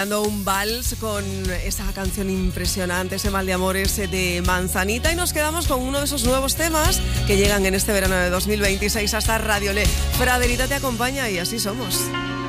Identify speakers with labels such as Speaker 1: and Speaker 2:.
Speaker 1: Dando un vals con esa canción impresionante, ese mal de amores de Manzanita, y nos quedamos con uno de esos nuevos temas que llegan en este verano de 2026 hasta Radio Le. Fraderita te acompaña y así somos.